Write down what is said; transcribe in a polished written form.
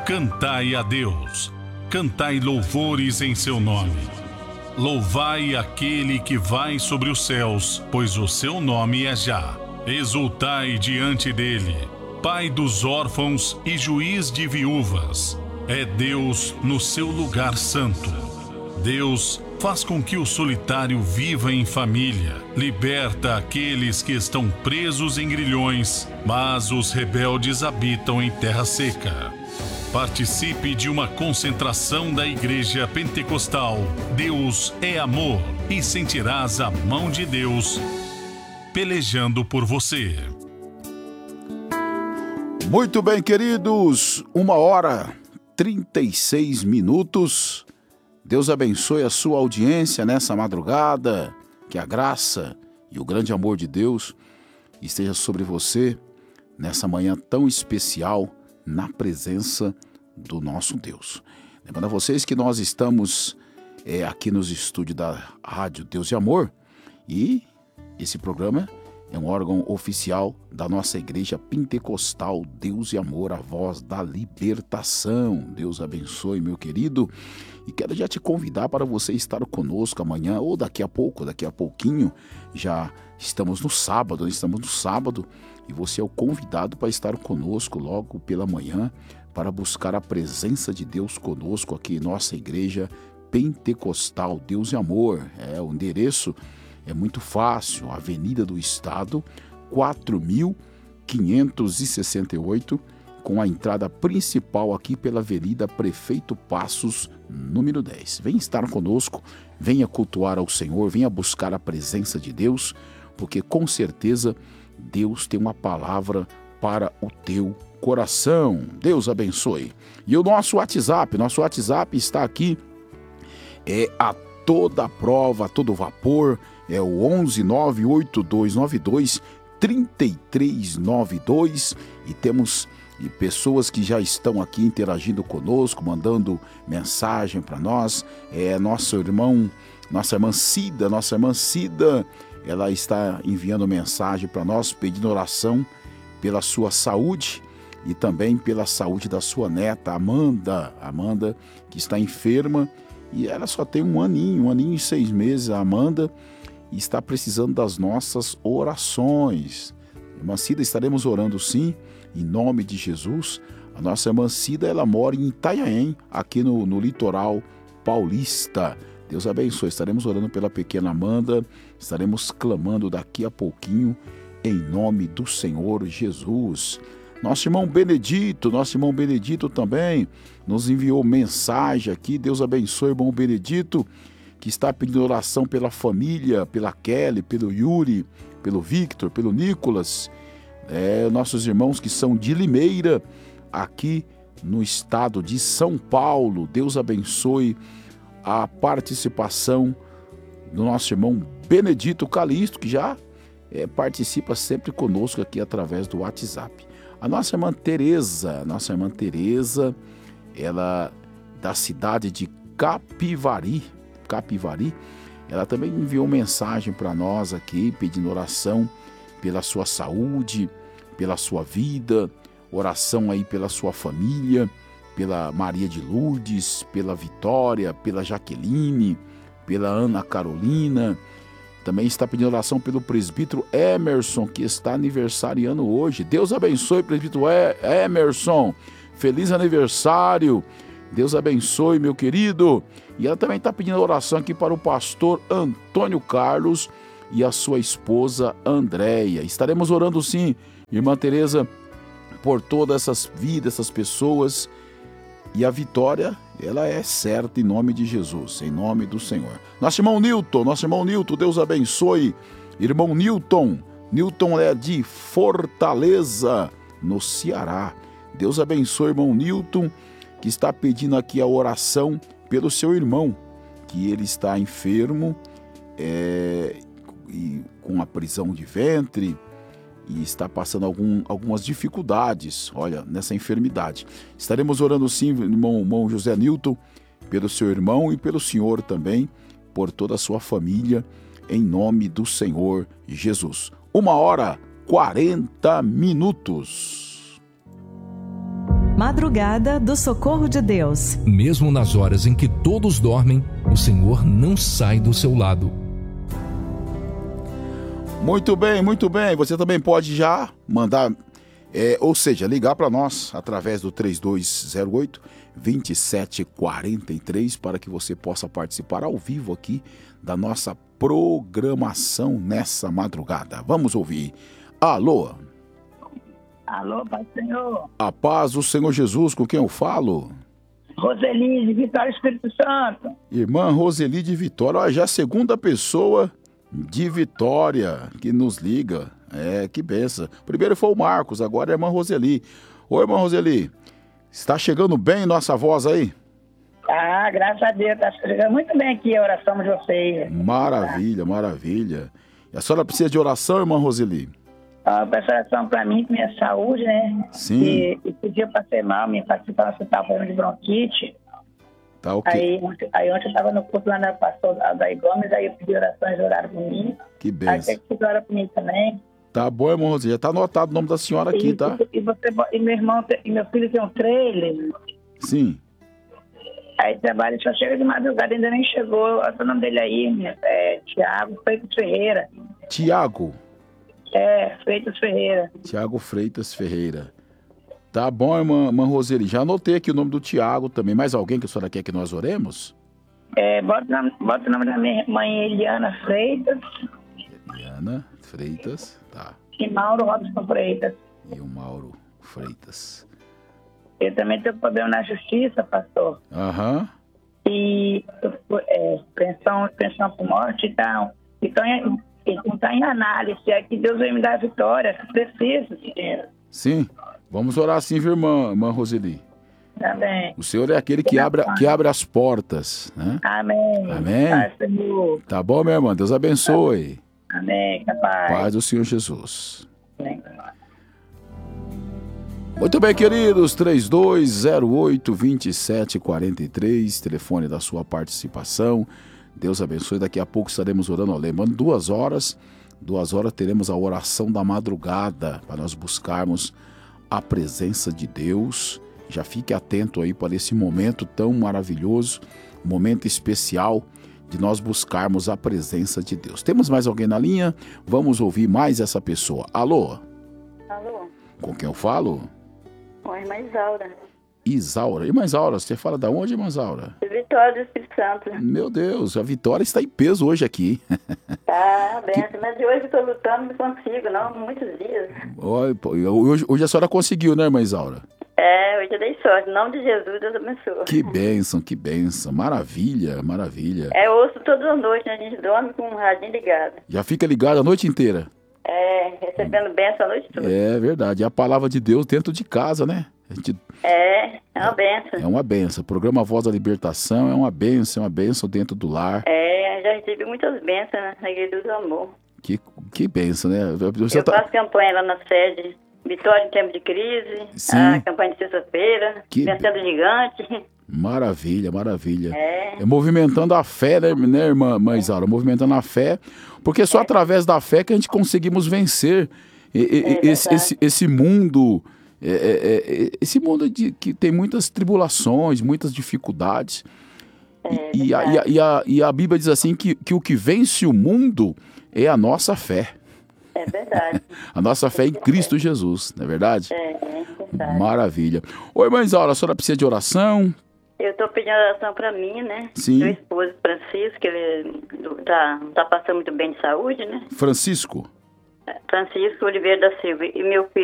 Cantai a Deus, cantai louvores em seu nome. Louvai aquele que vai sobre os céus, pois o seu nome é Já. Exultai diante dele, Pai dos órfãos e juiz de viúvas. É Deus no seu lugar santo. Deus faz com que o solitário viva em família, liberta aqueles que estão presos em grilhões, mas os rebeldes habitam em terra seca. Participe de uma concentração da Igreja Pentecostal Deus é Amor e sentirás a mão de Deus pelejando por você. Muito bem, queridos, 1h36. Deus abençoe a sua audiência nessa madrugada. Que a graça e o grande amor de Deus esteja sobre você nessa manhã tão especial, na presença do nosso Deus. Lembrando a vocês que nós estamos aqui nos estúdios da Rádio Deus e Amor, e esse programa é um órgão oficial da nossa Igreja Pentecostal Deus e Amor, a voz da libertação. Deus abençoe, meu querido, e quero já te convidar para você estar conosco amanhã ou daqui a pouquinho. Já estamos no sábado, e você é o convidado para estar conosco logo pela manhã, para buscar a presença de Deus conosco aqui em nossa Igreja Pentecostal Deus e Amor. O endereço é muito fácil, Avenida do Estado, 4.568, com a entrada principal aqui pela Avenida Prefeito Passos, número 10. Venha estar conosco, venha cultuar ao Senhor, venha buscar a presença de Deus, porque com certeza Deus tem uma palavra para o teu coração. Deus abençoe. E o nosso WhatsApp está aqui, a toda prova, a todo vapor, é o 11 98292 3392, e temos pessoas que já estão aqui interagindo conosco, mandando mensagem para nós. Nossa irmã Cida, ela está enviando mensagem para nós, pedindo oração pela sua saúde e também pela saúde da sua neta, Amanda, que está enferma, e ela só tem um aninho e 6 meses, a Amanda, e está precisando das nossas orações. Irmã Cida, estaremos orando sim, em nome de Jesus. A nossa irmã Cida, ela mora em Itanhaém, aqui no litoral paulista. Deus abençoe. Estaremos orando pela pequena Amanda, estaremos clamando daqui a pouquinho, em nome do Senhor Jesus. Nosso irmão Benedito também nos enviou mensagem aqui. Deus abençoe, irmão Benedito, que está pedindo oração pela família, pela Kelly, pelo Yuri, pelo Victor, pelo Nicolas, nossos irmãos que são de Limeira, aqui no estado de São Paulo. Deus abençoe a participação do nosso irmão Benedito Calixto, que já participa sempre conosco aqui através do WhatsApp. A nossa irmã Tereza, ela da cidade de Capivari, ela também enviou mensagem para nós aqui, pedindo oração pela sua saúde, pela sua vida, oração aí pela sua família, pela Maria de Lourdes, pela Vitória, pela Jaqueline, pela Ana Carolina. Também está pedindo oração pelo presbítero Emerson, que está aniversariando hoje. Deus abençoe, presbítero Emerson, feliz aniversário. Deus abençoe, meu querido. E ela também está pedindo oração aqui para o pastor Antônio Carlos e a sua esposa Andréia. Estaremos orando sim, irmã Tereza, por todas essas vidas, essas pessoas. E a vitória, ela é certa em nome de Jesus, em nome do Senhor. Nosso irmão Nilton, Deus abençoe. Irmão Nilton é de Fortaleza, no Ceará. Deus abençoe, irmão Nilton, que está pedindo aqui a oração pelo seu irmão, que ele está enfermo, e com a prisão de ventre, e está passando algumas dificuldades, nessa enfermidade. Estaremos orando sim, irmão José Nilton, pelo seu irmão e pelo senhor também, por toda a sua família, em nome do Senhor Jesus. 1h40. Madrugada do Socorro de Deus. Mesmo nas horas em que todos dormem, o Senhor não sai do seu lado. Muito bem, muito bem. Você também pode já mandar, ou seja, ligar para nós através do 3208-2743 para que você possa participar ao vivo aqui da nossa programação nessa madrugada. Vamos ouvir. Alô? Alô, Pai do Senhor. A paz do Senhor Jesus, com quem eu falo? Roseli, de Vitória, Espírito Santo. Irmã Roseli de Vitória, olha, já a segunda pessoa de Vitória que nos liga. Que benção. Primeiro foi o Marcos, agora é a irmã Roseli. Oi, irmã Roseli, está chegando bem nossa voz aí? Ah, graças a Deus, está chegando muito bem aqui a oração de vocês. Maravilha, maravilha. E a senhora precisa de oração, irmã Roseli? Peço oração para mim, com minha saúde, né? Sim. E podia passar mal, me participar no hospital falando de bronquite. Tá ok. Aí ontem eu estava no culto lá na pastor Daí Gomes, aí eu pedi orações, oraram por mim. Que Aí benção. você que ora por mim também. Tá bom, irmão Roseli, já tá anotado o nome da senhora aqui, tá? E meu irmão, e meu filho tem um trailer. Sim. Aí trabalha, só chega de madrugada, ainda nem chegou. Olha o nome dele aí, Tiago Freitas Ferreira. Tiago Freitas Ferreira. Tiago Freitas Ferreira. Tá bom, irmã Roseli. Já anotei aqui o nome do Tiago também. Mais alguém que a senhora quer que nós oremos? Bota o nome da minha mãe, Eliana Freitas. Eliana Freitas, tá. E Mauro Robson Freitas. E o Mauro Freitas. Eu também tenho problema na justiça, pastor. Aham. E pensão por morte e tal. Então, não está em análise. É que Deus vai me dar a vitória. Preciso de dinheiro. Sim. Vamos orar assim, viu, irmã Roseli? Amém. O Senhor é aquele que abre as portas, né? Amém. Amém. Paz, Senhor. Tá bom, minha irmã? Deus abençoe. Amém. Capaz. Paz do Senhor Jesus. Amém. Muito bem, queridos, 3208-2743, telefone da sua participação. Deus abençoe. Daqui a pouco estaremos orando. Lembrando, 2 horas teremos a oração da madrugada para nós buscarmos a presença de Deus. Já fique atento aí para esse momento tão maravilhoso, momento especial de nós buscarmos a presença de Deus. Temos mais alguém na linha? Vamos ouvir mais essa pessoa. Alô? Alô? Com quem eu falo? Oi, irmã Isaura. Isaura. Irmã Isaura, você fala da onde, irmã Isaura? De Vitória do Espírito Santo. Meu Deus, a vitória está em peso hoje aqui. Tá, benção. Mas de hoje eu estou lutando, não consigo, não, muitos dias. Hoje a senhora conseguiu, né, irmã Isaura? Hoje eu dei sorte. Em nome de Jesus, Deus abençoe. Que bênção. Maravilha, maravilha. Eu ouço toda noite, né? A gente dorme com o radinho ligado. Já fica ligado a noite inteira? Recebendo bênção a noite toda. É verdade. E a palavra de Deus dentro de casa, né? É uma bênção. É uma bênção. O programa Voz da Libertação é uma bênção dentro do lar. Já recebi muitas bênçãos na Igreja do Amor. Que bênção, né? Eu faço campanha lá na sede Vitória em Tempo de Crise. Sim. A campanha de sexta-feira. Vencendo o Gigante. Maravilha. Movimentando a fé, né, irmã Isaura? Movimentando a fé, porque só através da fé que a gente conseguimos vencer esse mundo, esse mundo que tem muitas tribulações, muitas dificuldades. E a Bíblia diz assim que o que vence o mundo é a nossa fé. É verdade. A nossa fé em Cristo Jesus, não é verdade? É verdade. Maravilha. Oi, irmã Isaura, a senhora precisa de oração? Eu estou pedindo oração para mim, né? Sim. Meu esposo Francisco, ele tá passando muito bem de saúde, né? Francisco Oliveira da Silva. E meu filho